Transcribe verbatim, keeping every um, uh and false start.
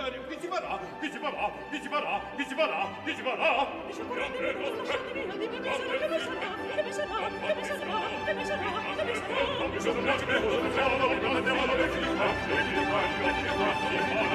serio, che si farà? Che si farà? Che si farà? Che si farà? Che si farà? Scioccoratevi, non lasciate via, dimmi che sarà, che mi sarà, che mi sarà, che mi sarà, che mi sarà, che mi sarà. Che mi sarà?